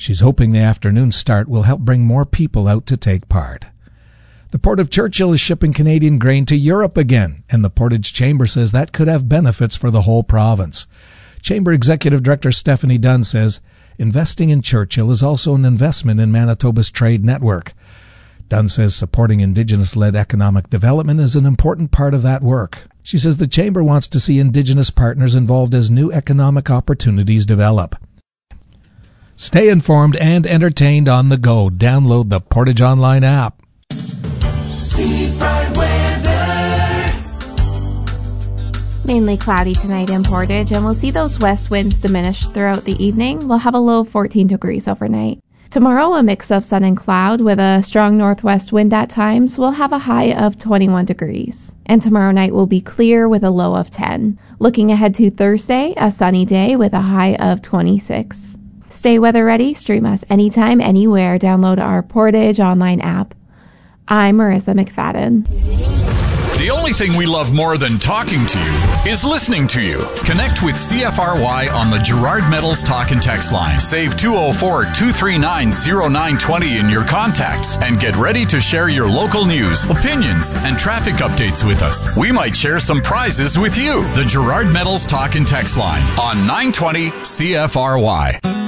She's hoping the afternoon start will help bring more people out to take part. The Port of Churchill is shipping Canadian grain to Europe again, and the Portage Chamber says that could have benefits for the whole province. Chamber Executive Director Stephanie Dunn says investing in Churchill is also an investment in Manitoba's trade network. Dunn says supporting Indigenous-led economic development is an important part of that work. She says the Chamber wants to see Indigenous partners involved as new economic opportunities develop. Stay informed and entertained on the go. Download the Portage Online app. Seafront weather. Mainly cloudy tonight in Portage, and we'll see those west winds diminish throughout the evening. We'll have a low of 14 degrees overnight. Tomorrow, a mix of sun and cloud with a strong northwest wind at times. We'll have a high of 21 degrees. And tomorrow night will be clear with a low of 10. Looking ahead to Thursday, a sunny day with a high of 26. Stay weather ready. Stream us anytime, anywhere. Download our Portage Online app. I'm Marissa McFadden. The only thing we love more than talking to you is listening to you. Connect with CFRY on the Gerard Metals Talk and Text line. Save 204-239-0920 in your contacts and get ready to share your local news, opinions, and traffic updates with us. We might share some prizes with you. The Gerard Metals Talk and Text line on 920 CFRY.